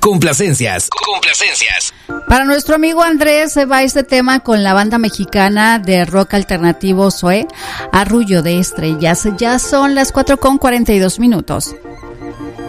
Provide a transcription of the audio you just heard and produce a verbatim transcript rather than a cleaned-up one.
Complacencias. Complacencias. Para nuestro amigo Andrés se va este tema con la banda mexicana de rock alternativo Zoé, Arrullo de Estrellas. Ya son las cuatro con cuarenta y dos minutos.